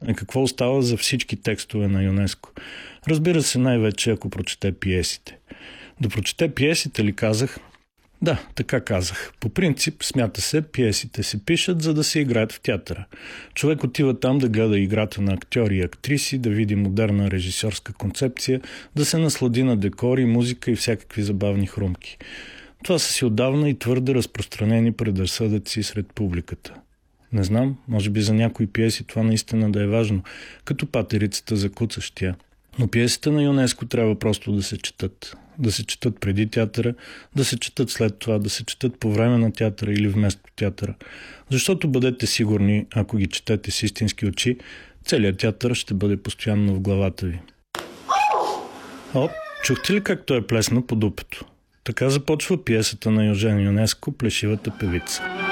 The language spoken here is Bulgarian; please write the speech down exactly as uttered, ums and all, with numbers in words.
Е, какво остава за всички текстове на ЮНЕСКО? Разбира се, най-вече ако прочете пиесите. Да прочете пиесите ли казах? Да, така казах. По принцип, смята се, пиесите се пишат, за да се играят в театъра. Човек отива там да гледа играта на актьори и актриси, да види модерна режисьорска концепция, да се наслади на декори, музика и всякакви забавни хрумки. Това са си отдавна и твърде разпространени предразсъдъци сред публиката. Не знам, може би за някои пиеси това наистина да е важно, като патерицата за куцащия. Но пиесите на ЮНЕСКО трябва просто да се четат. Да се четат преди театъра, да се четат след това, да се четат по време на театъра или вместо театъра. Защото бъдете сигурни, ако ги четете с истински очи, целият театър ще бъде постоянно в главата ви. О, чухте ли как той е плесна по дупето? Така започва пиесата на Южен Юнеско "Плешивата певица".